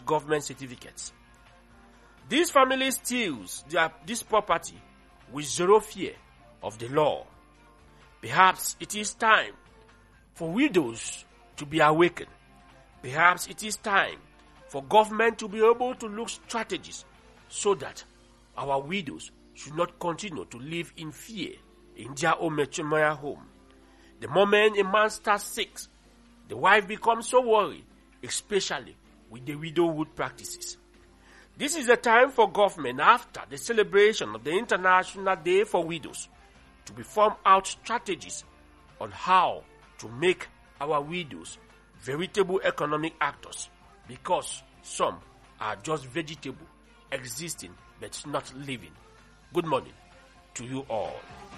government certificates. These families steals this property with zero fear of the law. Perhaps it is time for widows to be awakened. Perhaps it is time for government to be able to look strategies so that our widows should not continue to live in fear in their own matrimonial home. The moment a man starts sick, the wife becomes so worried, especially with the widowhood practices. This is the time for government, after the celebration of the International Day for Widows, to be formed out strategies on how to make our widows veritable economic actors, because some are just vegetable, existing but not living. Good morning to you all.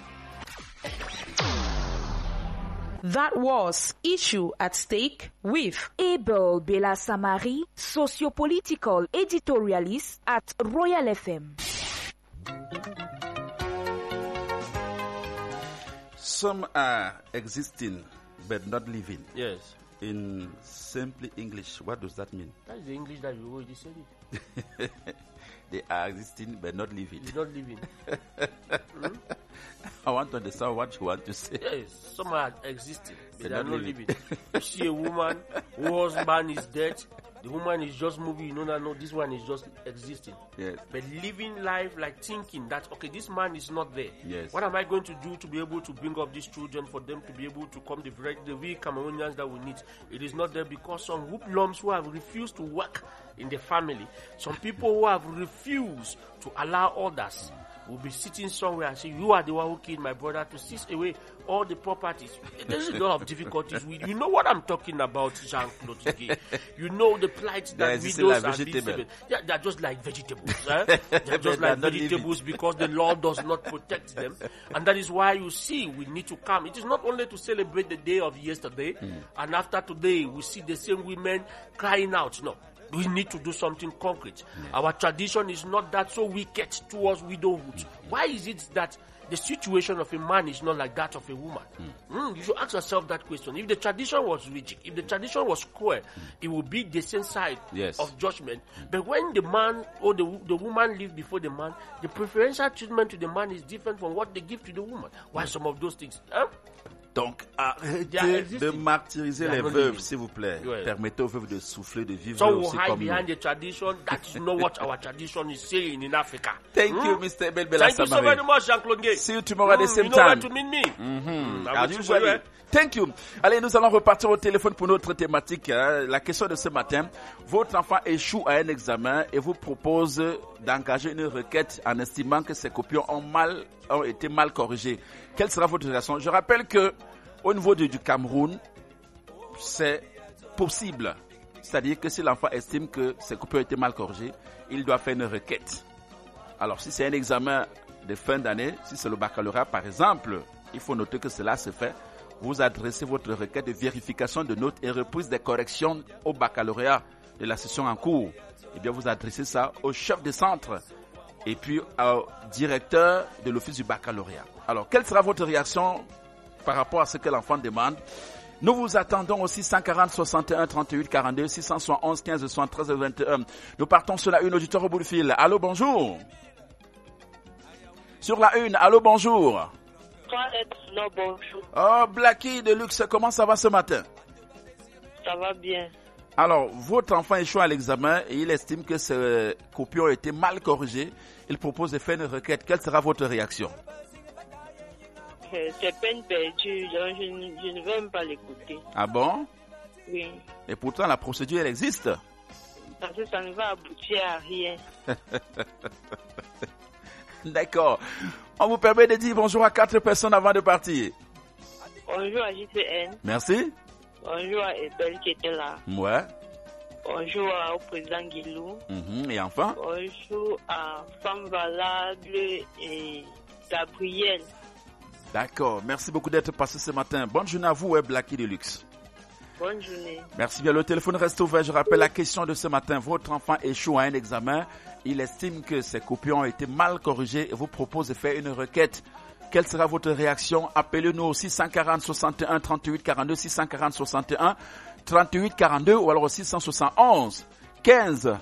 That was Issue at Stake with Abel Bella Samari, socio-political editorialist at Royal FM. Some are existing but not living. Yes. In simply English, what does that mean? That is the English that you already said it. They are existing but not living. It's not living. I want to understand what you want to say. Yes, some are existing, but they are not living. You see a woman whose husband is dead, the woman is just moving, you know, no, this one is just existing. Yes. But living life like thinking that, okay, this man is not there. Yes. What am I going to do to be able to bring up these children for them to be able to come the real Cameroonians that we need? It is not there because some hoodlums who have refused to work in the family, some people who have refused to allow others will be sitting somewhere and say, you are the one who killed my brother, to seize away all the properties. There's a lot of difficulties. You know what I'm talking about, Jean-Claude Gay. You know the plight that widows are being. They're just like vegetables. They're just like vegetables because the law does not protect them. And that is why you see we need to come. It is not only to celebrate the day of yesterday, and after today we see the same women crying out. No. We need to do something concrete. Our tradition is not that so wicked towards widowhood. Why is it that the situation of a man is not like that of a woman? You should ask yourself that question. If the tradition was rigid, if the tradition was cruel, it would be the same side of judgment. But when the man or the woman live before the man, the preferential treatment to the man is different from what they give to the woman. Why some of those things? Donc, arrêtez de martyriser les veuves, s'il vous plaît. Yes. Permettez aux veuves de souffler, de vivre So aussi hide comme behind nous. the tradition. That is not what our tradition is saying in Africa. Thank you, Mr. Abel Bella Thank you so very much, Jean-Claude Gay. See you tomorrow at the same you know where time. to meet me. As usual. Thank you. Allez, nous allons repartir au téléphone pour notre thématique. La question de ce matin, votre enfant échoue à un examen et vous propose d'engager une requête en estimant que ses copies ont été mal corrigées. Quelle sera votre réaction? Je rappelle que au niveau du Cameroun, c'est possible. C'est-à-dire que si l'enfant estime que ses copies ont été mal corrigées, il doit faire une requête. Alors, si c'est un examen de fin d'année, si c'est le baccalauréat par exemple, il faut noter que cela se fait. Vous adressez votre requête de vérification de notes et reprise des corrections au baccalauréat de la session en cours. Eh bien, vous adressez ça au chef de centre et puis au directeur de l'office du baccalauréat. Alors, quelle sera votre réaction par rapport à ce que l'enfant demande? Nous vous attendons au 640 61 38 42, 671 15 73 21. Nous partons sur la une, auditeur au bout du fil. Allô, bonjour. Sur la une, allô, bonjour. Non, bonjour. Oh, Blackie de Luxe, comment ça va ce matin? Ça va bien. Alors, votre enfant échoue à l'examen et il estime que ses copies ont été mal corrigées. Il propose de faire une requête. Quelle sera votre réaction? C'est peine perdue, je ne veux même pas l'écouter. Ah bon? Oui. Et pourtant, la procédure, elle existe. Parce que ça ne va aboutir à rien. D'accord. On vous permet de dire bonjour à 4 personnes avant de partir. Bonjour à JCN. Merci. Bonjour à Ebel qui était là. Ouais. Bonjour au président Guilou. Et enfin? Bonjour à Femme Valable et Gabriel. D'accord. Merci beaucoup d'être passé ce matin. Bonne journée à vous, Blackie Deluxe. Bonne journée. Merci bien. Le téléphone reste ouvert. Je rappelle la question de ce matin. Votre enfant échoue à un examen. Il estime que ses copies ont été mal corrigées et vous propose de faire une requête. Quelle sera votre réaction? Appelez-nous au 640 61 38 42, 640 61 38 42 ou alors au 671 15